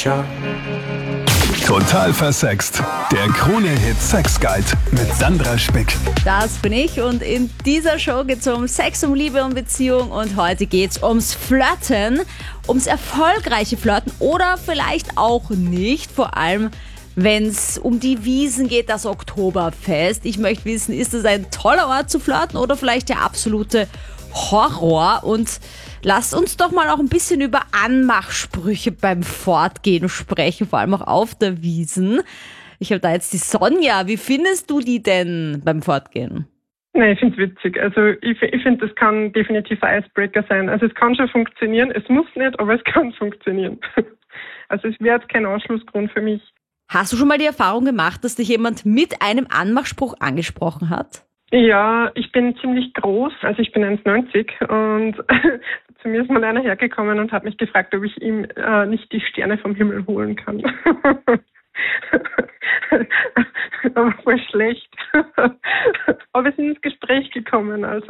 Show. Total versext. Der Krone-Hit Sex Guide mit Sandra Spick. Das bin ich und in dieser Show geht es um Sex, um Liebe und Beziehung und heute geht es ums Flirten, ums erfolgreiche Flirten oder vielleicht auch nicht, vor allem wenn es um die Wiesn geht, das Oktoberfest. Ich möchte wissen, ist das ein toller Ort zu flirten oder vielleicht der absolute Horror? Und lasst uns doch mal auch ein bisschen über Anmachsprüche beim Fortgehen sprechen, vor allem auch auf der Wiesn. Ich habe da jetzt die Sonja. Wie findest du die denn beim Fortgehen? Nein, ich finde es witzig. Also ich finde, das kann definitiv ein Icebreaker sein. Also es kann schon funktionieren, es muss nicht, aber es kann funktionieren. Also es wäre jetzt kein Ausschlussgrund für mich. Hast du schon mal die Erfahrung gemacht, dass dich jemand mit einem Anmachspruch angesprochen hat? Ja, ich bin ziemlich groß, also ich bin 1,90 und zu mir ist mal einer hergekommen und hat mich gefragt, ob ich ihm nicht die Sterne vom Himmel holen kann. Aber voll schlecht. Aber wir sind ins Gespräch gekommen, also.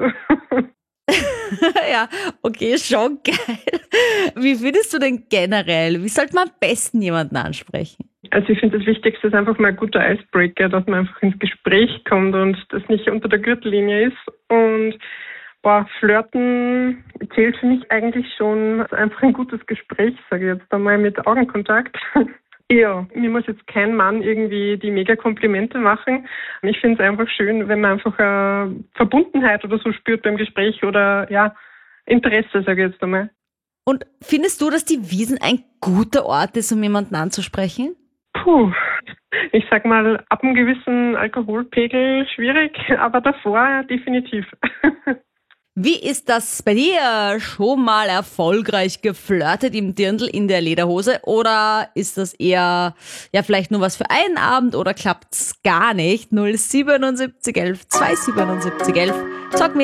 Ja, okay, schon geil. Wie findest du denn generell? Wie sollte man am besten jemanden ansprechen? Also ich finde, das Wichtigste ist einfach mal ein guter Icebreaker, dass man einfach ins Gespräch kommt und das nicht unter der Gürtellinie ist. Und Flirten zählt für mich eigentlich schon einfach ein gutes Gespräch, sage ich jetzt einmal, mit Augenkontakt. Ja, mir muss jetzt kein Mann irgendwie die mega Komplimente machen. Ich finde es einfach schön, wenn man einfach eine Verbundenheit oder so spürt beim Gespräch oder ja, Interesse, sage ich jetzt einmal. Und findest du, dass die Wiesn ein guter Ort ist, um jemanden anzusprechen? Puh, ich sag mal, ab einem gewissen Alkoholpegel schwierig, aber davor definitiv. Wie ist das bei dir? Schon mal erfolgreich geflirtet im Dirndl in der Lederhose? Oder ist das eher, ja, vielleicht nur was für einen Abend oder klappt's gar nicht? 07711 27711. Sag mir.